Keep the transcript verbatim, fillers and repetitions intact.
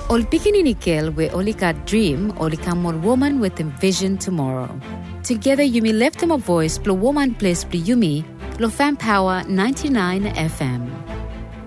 Ol pikininikel we olika dream olika mon woman with a vision tomorrow. Together you may lift him a voice, blow woman place, blow yumi, lo fan power ninety-nine F M.